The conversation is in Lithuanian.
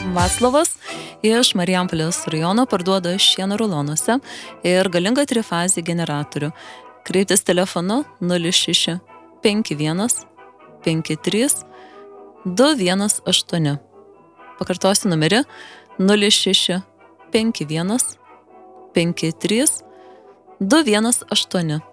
Vaclovas iš Marijampolės rajono parduoda šieno rulonuose ir galingą trifazį generatorių. Kreiptis telefonu 06 51 53 218. Pakartosiu numerį 06 51 53 218.